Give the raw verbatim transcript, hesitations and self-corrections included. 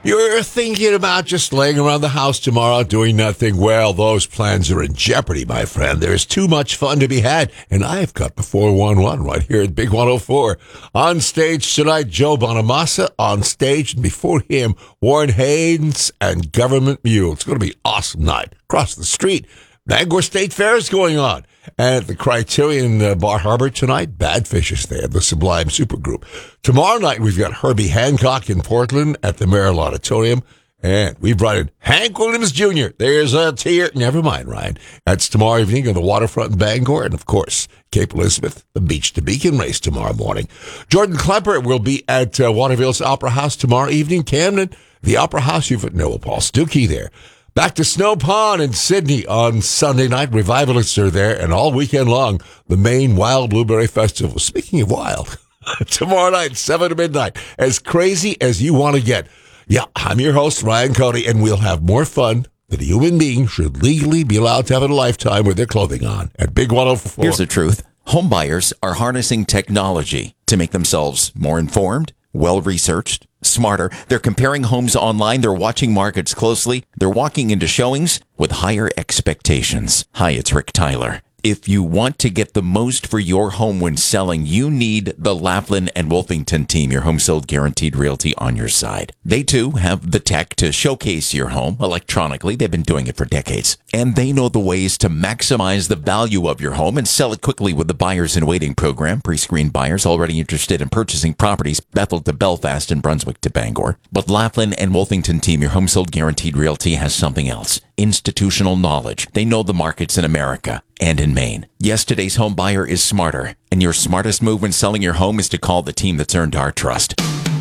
You're thinking about just laying around the house tomorrow doing nothing. Well, those plans are in jeopardy, my friend. There's too much fun to be had, and I've got the four one one right here at Big one oh four. On stage tonight, Joe Bonamassa on stage, and before him, Warren Haynes and Government Mule. It's going to be an awesome night. Across the street, Bangor State Fair is going on. And at the Criterion uh, Bar Harbor tonight, Badfish is there, the Sublime Supergroup. Tomorrow night, we've got Herbie Hancock in Portland at the Merrill Auditorium. And we've brought in Hank Williams Junior There's a tear. Never mind, Ryan. That's tomorrow evening on the waterfront in Bangor. And, of course, Cape Elizabeth, the Beach to Beacon race tomorrow morning. Jordan Klemper will be at uh, Waterville's Opera House tomorrow evening. Camden, the Opera House, you've at Noah Paul Stuckey there. Back to Snow Pond in Sydney on Sunday night. Revivalists are there, and all weekend long, the Maine Wild Blueberry Festival. Speaking of wild, tomorrow night, seven to midnight, as crazy as you want to get. Yeah, I'm your host, Ryan Cody, and we'll have more fun than a human being should legally be allowed to have in a lifetime with their clothing on at Big one oh four. Here's the truth. Home buyers are harnessing technology to make themselves more informed, well-researched, smarter. They're comparing homes online. They're watching markets closely. They're walking into showings with higher expectations. Hi, it's Rick Tyler. If you want to get the most for your home when selling, you need the Laughlin and Wolfington team, your home sold guaranteed realty on your side. They too have the tech to showcase your home electronically. They've been doing it for decades. And they know the ways to maximize the value of your home and sell it quickly with the Buyers in Waiting program. Pre-screened buyers already interested in purchasing properties, Bethel to Belfast and Brunswick to Bangor. But Laughlin and Wolfington team, your home sold guaranteed realty, has something else. Institutional knowledge. They know the markets in America and in Maine. Yes, today's home buyer is smarter, and your smartest move when selling your home is to call the team that's earned our trust.